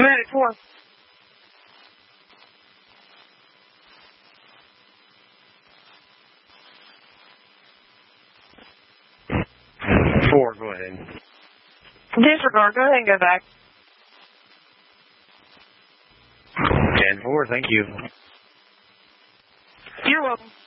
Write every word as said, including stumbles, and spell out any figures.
Medic four. Four, go ahead. Disregard, go ahead and go back. ten four, thank you. You're welcome.